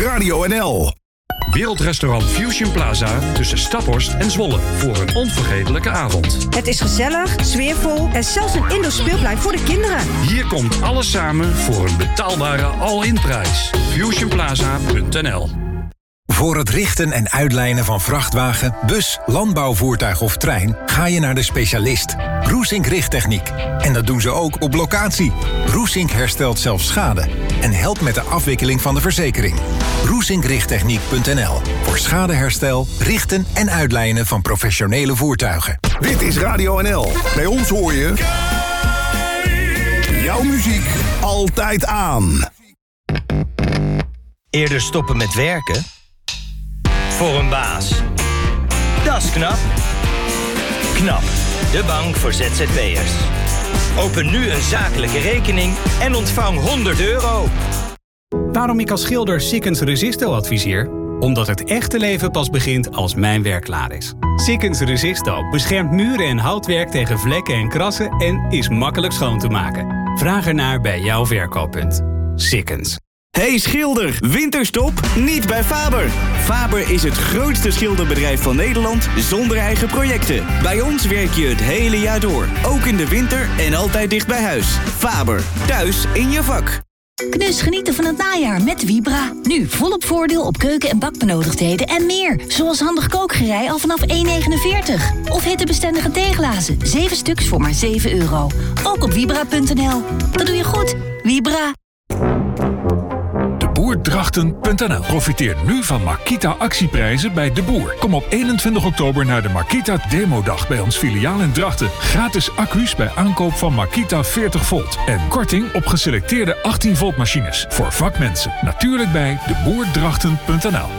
Radio NL. Wereldrestaurant Fusion Plaza tussen Staphorst en Zwolle voor een onvergetelijke avond. Het is gezellig, sfeervol en zelfs een indoor speelplein voor de kinderen. Hier komt alles samen voor een betaalbare all-in-prijs. FusionPlaza.nl. Voor het richten en uitlijnen van vrachtwagen, bus, landbouwvoertuig of trein ga je naar de specialist. Roesink Richttechniek. En dat doen ze ook op locatie. Roesink herstelt zelfs schade en helpt met de afwikkeling van de verzekering. RoesinkRichttechniek.nl voor schadeherstel, richten en uitlijnen van professionele voertuigen. Dit is Radio NL. Bij ons hoor je jouw muziek altijd aan. Eerder stoppen met werken? Voor een baas. Dat is knap. KNAP, de bank voor ZZP'ers. Open nu een zakelijke rekening en ontvang €100. Waarom ik als schilder Sikkens Resisto adviseer? Omdat het echte leven pas begint als mijn werk klaar is. Sikkens Resisto beschermt muren en houtwerk tegen vlekken en krassen en is makkelijk schoon te maken. Vraag ernaar bij jouw verkooppunt. Sikkens. Hey schilder, winterstop? Niet bij Faber. Faber is het grootste schilderbedrijf van Nederland zonder eigen projecten. Bij ons werk je het hele jaar door, ook in de winter en altijd dicht bij huis. Faber, thuis in je vak. Knus genieten van het najaar met Vibra. Nu volop voordeel op keuken- en bakbenodigdheden en meer. Zoals handig kookgerei al vanaf €1,49. Of hittebestendige theeglazen, 7 stuks voor maar €7. Ook op Vibra.nl. Dat doe je goed, Vibra. Boerdrachten.nl. Profiteer nu van Makita actieprijzen bij De Boer. Kom op 21 oktober naar de Makita Demodag bij ons filiaal in Drachten. Gratis accu's bij aankoop van Makita 40 volt. En korting op geselecteerde 18 volt machines. Voor vakmensen. Natuurlijk bij deboerdrachten.nl.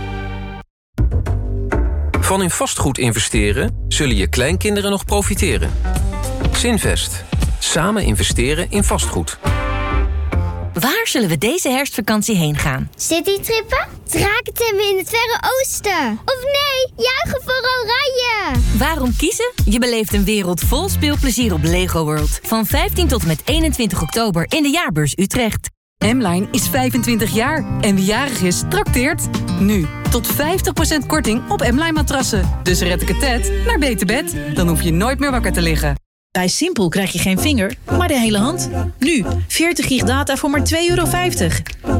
Van in vastgoed investeren zullen je kleinkinderen nog profiteren. Zinvest. Samen investeren in vastgoed. Waar zullen we deze herfstvakantie heen gaan? Citytrippen? Drakentemmen in het Verre Oosten? Of nee, juichen voor Oranje! Waarom kiezen? Je beleeft een wereld vol speelplezier op Lego World. Van 15 tot en met 21 oktober in de Jaarbeurs Utrecht. M-Line is 25 jaar en wie jarig is, trakteert. Nu, tot 50% korting op M-Line matrassen. Dus red ik het Ted naar beter bed. Dan hoef je nooit meer wakker te liggen. Bij Simpel krijg je geen vinger, maar de hele hand. Nu, 40 gig data voor maar €2,50.